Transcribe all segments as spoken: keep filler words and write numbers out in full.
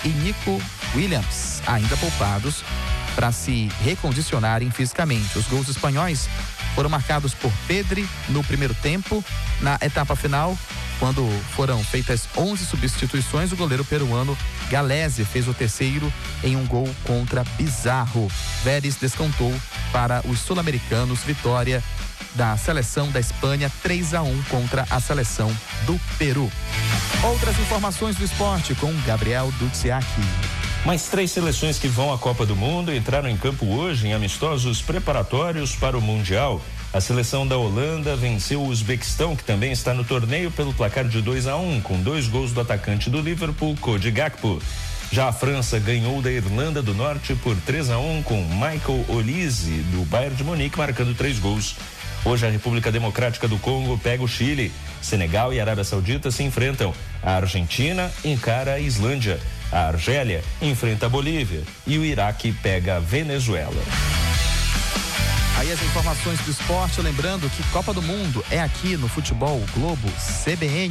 e Nico Williams, ainda poupados, para se recondicionarem fisicamente. Os gols espanhóis foram marcados por Pedri no primeiro tempo. Na etapa final, quando foram feitas onze substituições, o goleiro peruano Galese fez o terceiro em um gol contra Pizarro. Vélez descontou para os sul-americanos, vitória da seleção da Espanha três a um contra a seleção do Peru. Outras informações do esporte com Gabriel Duziaki. Mais três seleções que vão à Copa do Mundo entraram em campo hoje em amistosos preparatórios para o Mundial. A seleção da Holanda venceu o Uzbequistão, que também está no torneio, pelo placar de dois a um, com dois gols do atacante do Liverpool, Cody Gakpo. Já a França ganhou da Irlanda do Norte por três a um, com Michael Olise, do Bayern de Munique, marcando três gols. Hoje a República Democrática do Congo pega o Chile. Senegal e Arábia Saudita se enfrentam. A Argentina encara a Islândia. A Argélia enfrenta a Bolívia e o Iraque pega a Venezuela. Aí as informações do esporte, lembrando que Copa do Mundo é aqui no Futebol Globo C B N.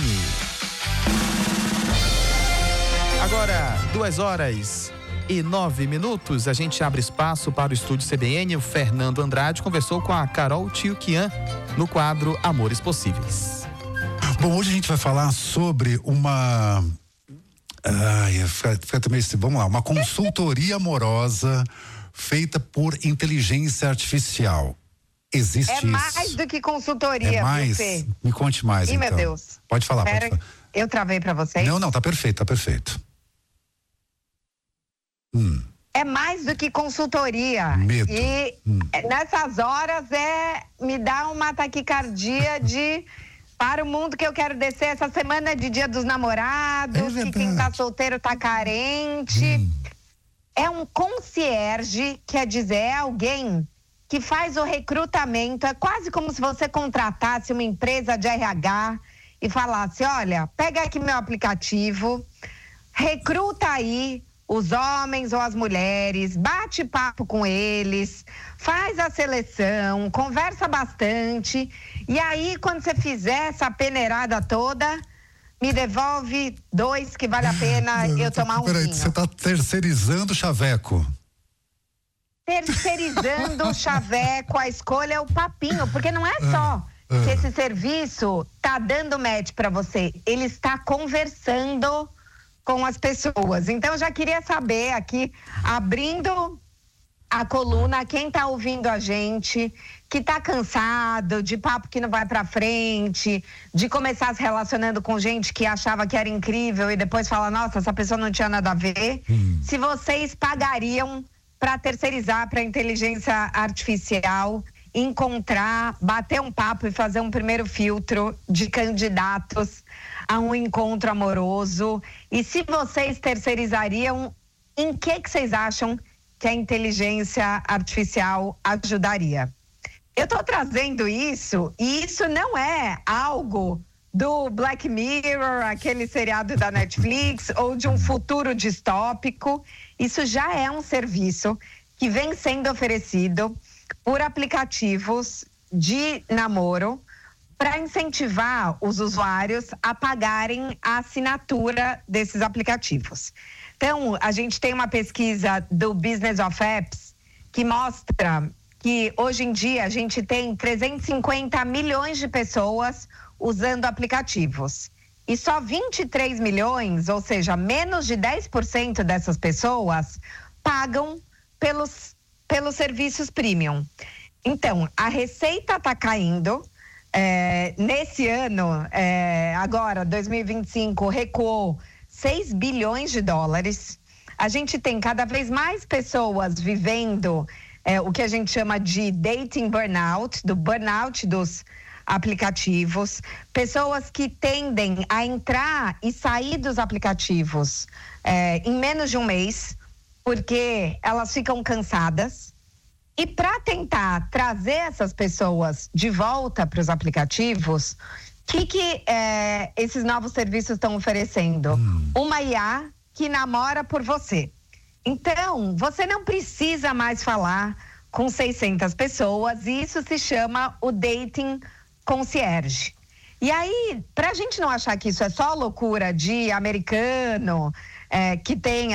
Agora, duas horas e nove minutos, a gente abre espaço para o estúdio C B N. O Fernando Andrade conversou com a Carol Tioquian no quadro Amores Possíveis. Bom, hoje a gente vai falar sobre uma... Ai, fica, fica também, vamos lá, uma consultoria amorosa feita por inteligência artificial. Existe é isso? É mais do que consultoria, é mais? Viu, Fê? Me conte mais, Ih, então. meu Deus. Pode falar, Pera, pode falar. Eu travei pra vocês? Não, não, tá perfeito, tá perfeito. Hum. É mais do que consultoria. Medo. E hum. nessas horas é me dá uma taquicardia de... Para o mundo que eu quero descer essa semana de Dia dos Namorados, é que quem tá solteiro tá carente. Hum. É um concierge, quer dizer, é alguém que faz o recrutamento. É quase como se você contratasse uma empresa de R H e falasse, olha, pega aqui meu aplicativo, recruta aí os homens ou as mulheres, bate papo com eles, faz a seleção, conversa bastante, e aí quando você fizer essa peneirada toda, me devolve dois que vale a pena eu tomar um Peraí, vinho. você tá terceirizando o chaveco. Terceirizando o chaveco, a escolha é o papinho, porque não é só ah, que ah. esse serviço tá dando match pra você, ele está conversando com as pessoas. Então eu já queria saber aqui, abrindo a coluna, quem tá ouvindo a gente, que tá cansado de papo que não vai pra frente, de começar se relacionando com gente que achava que era incrível e depois fala, nossa, essa pessoa não tinha nada a ver. Hum. Se vocês pagariam para terceirizar para inteligência artificial, encontrar, bater um papo e fazer um primeiro filtro de candidatos a um encontro amoroso, e se vocês terceirizariam, em que que vocês acham que a inteligência artificial ajudaria? Eu tô trazendo isso, e isso não é algo do Black Mirror, aquele seriado da Netflix, ou de um futuro distópico. Isso já é um serviço que vem sendo oferecido por aplicativos de namoro para incentivar os usuários a pagarem a assinatura desses aplicativos. Então, a gente tem uma pesquisa do Business of Apps que mostra que hoje em dia a gente tem trezentos e cinquenta milhões de pessoas usando aplicativos. E só vinte e três milhões, ou seja, menos de dez por cento dessas pessoas pagam pelos, pelos serviços premium. Então, a receita está caindo. É, nesse ano, é, agora, dois mil e vinte e cinco, recuou seis bilhões de dólares. A gente tem cada vez mais pessoas vivendo é, o que a gente chama de dating burnout, do burnout dos aplicativos. Pessoas que tendem a entrar e sair dos aplicativos é, em menos de um mês, porque elas ficam cansadas. E para tentar trazer essas pessoas de volta para os aplicativos, o que, que é, esses novos serviços estão oferecendo? Hum. Uma I A que namora por você. Então, você não precisa mais falar com seiscentas pessoas, e isso se chama o dating concierge. E aí, para a gente não achar que isso é só loucura de americano, é, que tem